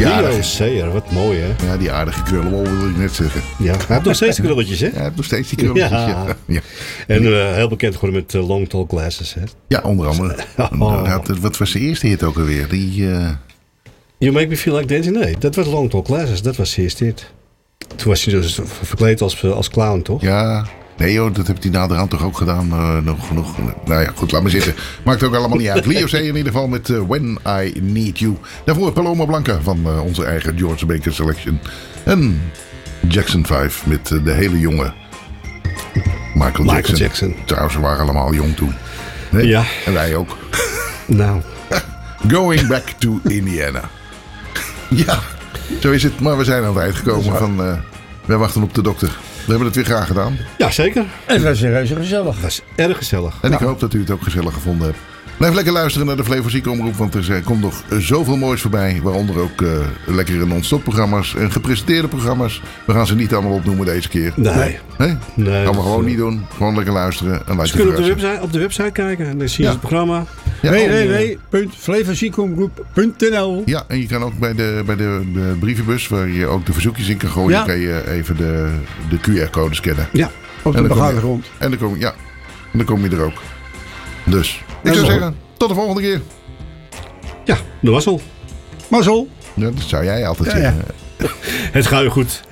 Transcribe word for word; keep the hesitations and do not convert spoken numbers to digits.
Ja, Leo Sayer, wat mooi hè. Ja, die aardige krullenwol wil ik net zeggen. Ja, hij heeft nog steeds de krulletjes hè. Ja, hij heeft nog steeds die krulletjes. Ja. Ja. Ja. En uh, heel bekend geworden met uh, Long Tall Glasses hè. Ja, onder andere. Oh. Had, wat was de eerste hit ook alweer? Die... Uh... You Make Me Feel Like Dancing? Nee, dat was Long Tall Glasses. Dat was de eerste hit. Toen was hij dus verkleed als, als clown, toch? Ja, nee joh, dat heeft hij naderhand toch ook gedaan. Uh, nog genoeg. Nou ja, goed, laat maar zitten. Maakt ook allemaal niet uit. Leo Sayer in ieder geval met uh, When I Need You. Daarvoor Paloma Blanca van uh, onze eigen George Baker Selection. En Jackson vijf met uh, de hele jonge Michael, Michael Jackson. Jackson. Trouwens, we waren allemaal jong toen. Nee? Ja. En wij ook. Nou. Going back to Indiana. Ja, zo is het. Maar we zijn aan het eind gekomen van... Uh, wij wachten op de dokter. We hebben het weer graag gedaan. Ja, zeker. En het was reuze gezellig. Dat was erg gezellig. En ik hoop dat u het ook gezellig gevonden hebt. Blijf lekker luisteren naar de Flevo Omroep, want er komt nog zoveel moois voorbij. Waaronder ook uh, lekkere non-stop programma's en gepresenteerde programma's. We gaan ze niet allemaal opnoemen deze keer. Nee. Nee? Nee. Gaan we gewoon niet doen. Gewoon lekker luisteren en laat Ze je kunnen op de, verrassen. website, op de website kijken en dan zie je Ja. het programma. Ja, w w w punt flevoziekomroep punt n l ja, en je kan ook bij de, bij de, de brievenbus, waar je ook de verzoekjes in kan gooien, Ja. kan je even de, de Q R-code scannen. Ja. op En de dan kom je- begaangrond. En dan kom, ja, en dan kom je er ook. Dus, ik En zou zo. zeggen, tot de volgende keer. Ja, de mazzel. Mazzel. Ja, dat zou jij altijd Ja, ja. zeggen. Het gaat weer goed.